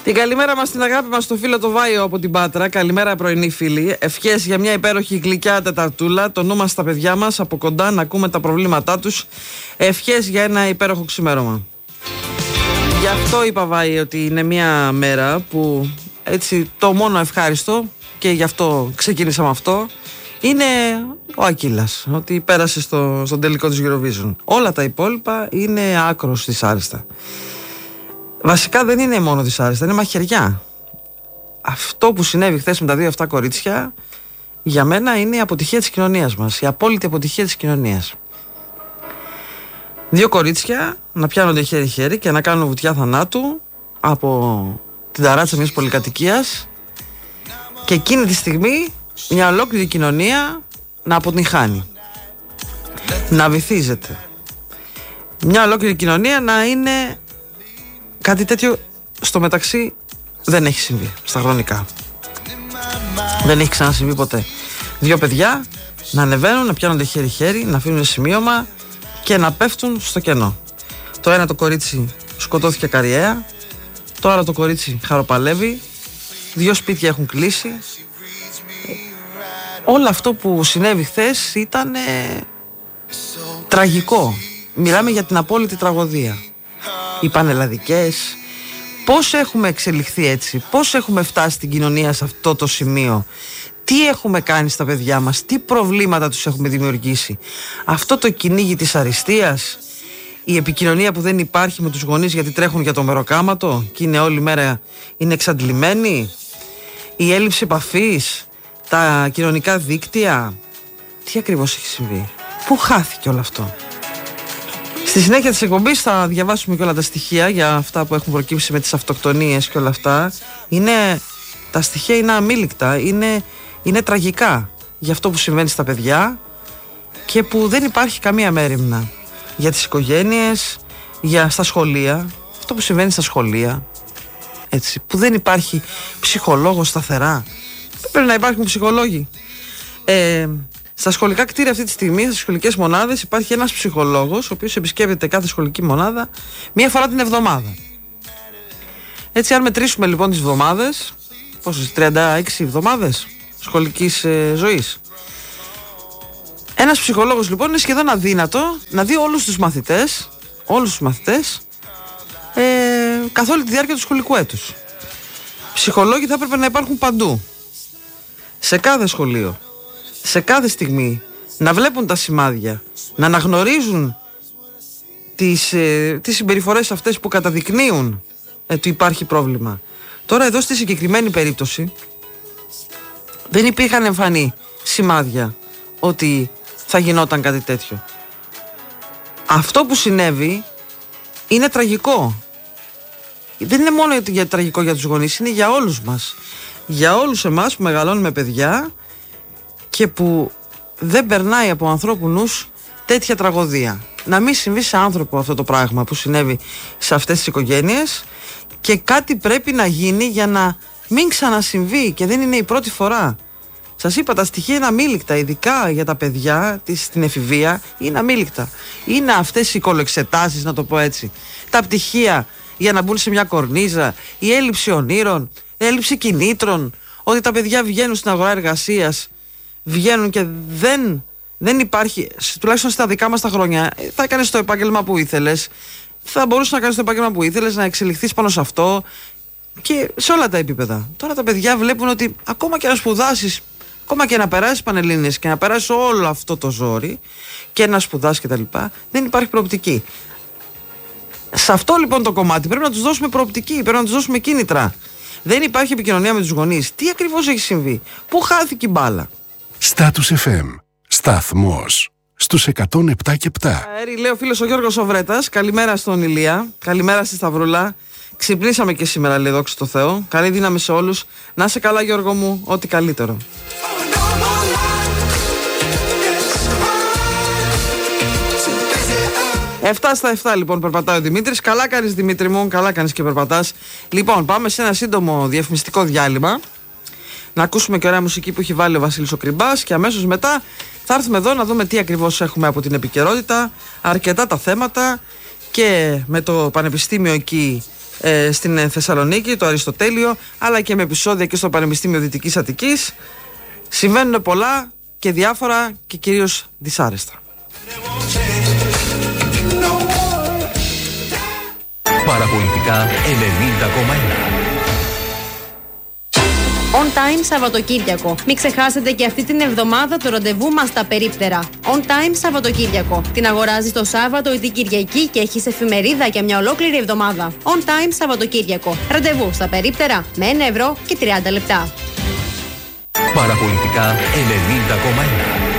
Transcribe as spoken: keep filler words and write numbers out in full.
Την καλημέρα μας στην αγάπη μας στο φίλο το Βάιο από την Πάτρα. Καλημέρα πρωινή φίλοι. Ευχές για μια υπέροχη γλυκιά τεταρτούλα. Το νου μας στα παιδιά μας από κοντά να ακούμε τα προβλήματά τους. Ευχές για ένα υπέροχο ξημέρωμα. Γι' αυτό είπα Βάιο ότι είναι μια μέρα που έτσι το μόνο ευχάριστο και γι' αυτό ξεκίνησα με αυτό είναι ο Ακύλας, ότι πέρασε στο, στον τελικό της Eurovision. Όλα τα υπόλοιπα είναι άκρως δυσάρεστα. Βασικά δεν είναι μόνο δυσάρεστα, είναι μαχαιριά. Αυτό που συνέβη χθες με τα δύο αυτά κορίτσια για μένα είναι η αποτυχία της κοινωνίας μας, η απόλυτη αποτυχία της κοινωνίας. Δύο κορίτσια να πιάνονται χέρι-χέρι και να κάνουν βουτιά θανάτου από την ταράτσα μιας πολυκατοικίας και εκείνη τη στιγμή μια ολόκληρη κοινωνία να αποτυγχάνει, να βυθίζεται. Μια ολόκληρη κοινωνία να είναι κάτι τέτοιο στο μεταξύ δεν έχει συμβεί στα χρονικά. Δεν έχει ξανασυμβεί ποτέ. Δύο παιδιά να ανεβαίνουν, να πιάνονται χέρι-χέρι, να αφήνουν σημείωμα και να πέφτουν στο κενό. Το ένα το κορίτσι σκοτώθηκε καριέρα, το άλλο το κορίτσι χαροπαλεύει, δύο σπίτια έχουν κλείσει. Όλο αυτό που συνέβη χθες ήταν ε, τραγικό. Μιλάμε για την απόλυτη τραγωδία. Οι πανελλαδικές, πώς έχουμε εξελιχθεί έτσι, πώς έχουμε φτάσει στην κοινωνία σε αυτό το σημείο, τι έχουμε κάνει στα παιδιά μας, τι προβλήματα τους έχουμε δημιουργήσει. Αυτό το κυνήγι της αριστείας, η επικοινωνία που δεν υπάρχει με τους γονείς γιατί τρέχουν για το μεροκάματο και είναι όλη μέρα είναι εξαντλημένοι, η έλλειψη επαφής, τα κοινωνικά δίκτυα. Τι ακριβώς έχει συμβεί, πού χάθηκε όλο αυτό? Στη συνέχεια της εκπομπής θα διαβάσουμε και όλα τα στοιχεία για αυτά που έχουν προκύψει με τις αυτοκτονίες και όλα αυτά. Είναι, τα στοιχεία είναι αμήλικτα, είναι, είναι τραγικά για αυτό που συμβαίνει στα παιδιά και που δεν υπάρχει καμία μέριμνα για τις οικογένειες, για στα σχολεία, αυτό που συμβαίνει στα σχολεία, έτσι, που δεν υπάρχει ψυχολόγος σταθερά. Δεν πρέπει να υπάρχουν ψυχολόγοι. Ε, Στα σχολικά κτίρια αυτή τη στιγμή, στις σχολικές μονάδες, υπάρχει ένας ψυχολόγος ο οποίος επισκέπτεται κάθε σχολική μονάδα μία φορά την εβδομάδα. Έτσι, αν μετρήσουμε λοιπόν τις εβδομάδες, πόσες, τριάντα έξι εβδομάδες σχολικής ε, ζωής. Ένας ψυχολόγος λοιπόν είναι σχεδόν αδύνατο να δει όλους τους μαθητές, όλους τους μαθητές ε, καθ' όλη τη διάρκεια του σχολικού έτους. Ψυχολόγοι θα έπρεπε να υπάρχουν παντού, σε κάθε σχολείο, σε κάθε στιγμή, να βλέπουν τα σημάδια, να αναγνωρίζουν τις, ε, τις συμπεριφορές αυτές που καταδεικνύουν ε, ότι υπάρχει πρόβλημα. Τώρα εδώ στη συγκεκριμένη περίπτωση δεν υπήρχαν εμφανή σημάδια ότι θα γινόταν κάτι τέτοιο. Αυτό που συνέβη είναι τραγικό. Δεν είναι μόνο για τραγικό για τους γονείς, είναι για όλους μας. Για όλους εμάς που μεγαλώνουμε παιδιά και που δεν περνάει από ανθρώπου νους τέτοια τραγωδία. Να μην συμβεί σε άνθρωπο αυτό το πράγμα που συνέβη σε αυτές τις οικογένειες και κάτι πρέπει να γίνει για να μην ξανασυμβεί και δεν είναι η πρώτη φορά. Σας είπα, τα στοιχεία είναι αμήλικτα, ειδικά για τα παιδιά στην εφηβεία είναι αμήλικτα. Είναι αυτές οι κολοεξετάσεις, να το πω έτσι, τα πτυχία για να μπουν σε μια κορνίζα, η έλλειψη ονείρων, η έλλειψη κινήτρων, ότι τα παιδιά βγαίνουν στην αγορά εργασίας, βγαίνουν και δεν, δεν υπάρχει, τουλάχιστον στα δικά μας τα χρόνια, θα έκανες το επάγγελμα που ήθελες, θα μπορούσες να κάνεις το επάγγελμα που ήθελες, να εξελιχθείς πάνω σε αυτό και σε όλα τα επίπεδα. Τώρα τα παιδιά βλέπουν ότι ακόμα και να σπουδάσεις, ακόμα και να περάσεις πανελλήνιες και να περάσεις όλο αυτό το ζόρι και να σπουδάσεις κτλ., δεν υπάρχει προοπτική. Σε αυτό λοιπόν το κομμάτι πρέπει να τους δώσουμε προοπτική, πρέπει να τους δώσουμε κίνητρα. Δεν υπάρχει επικοινωνία με τους γονείς. Τι ακριβώς έχει συμβεί, πού χάθηκε η μπάλα? Status εφ εμ, σταθμός στους εκατόν επτά και επτά. Αέρι, λέει ο φίλος ο Γιώργος ο Βρέτας. Καλημέρα στον Ηλία, καλημέρα στη Σταυρούλα. Ξυπνήσαμε και σήμερα, λέει, δόξα τω Θεώ. Καλή δύναμη σε όλους. Να είσαι καλά, Γιώργο μου, ό,τι καλύτερο. εφτά στα εφτά λοιπόν περπατάει ο Δημήτρης. Καλά κάνεις, Δημήτρη μου, καλά κάνεις και περπατάς. Λοιπόν, πάμε σε ένα σύντομο διαφημιστικό διάλειμμα. Να ακούσουμε και ωραία μουσική που έχει βάλει ο Βασίλης ο Κρυμπάς και αμέσως μετά θα έρθουμε εδώ να δούμε τι ακριβώς έχουμε από την επικαιρότητα. Αρκετά τα θέματα και με το πανεπιστήμιο εκεί ε, στην Θεσσαλονίκη, το Αριστοτέλειο, αλλά και με επεισόδια και στο Πανεπιστήμιο Δυτικής Αττικής. Συμβαίνουν πολλά και διάφορα και κυρίως δυσάρεστα. Παραπολιτικά ενενήντα κόμμα ένα. On Time Σαββατοκύριακο. Μην ξεχάσετε και αυτή την εβδομάδα το ραντεβού μας στα περίπτερα. On Time Σαββατοκύριακο. Την αγοράζεις το Σάββατο ή την Κυριακή και έχεις εφημερίδα για μια ολόκληρη εβδομάδα. On Time Σαββατοκύριακο. Ραντεβού στα περίπτερα με ένα ευρώ και τριάντα λεπτά. Παραπολιτικά ενενήντα κόμμα ένα.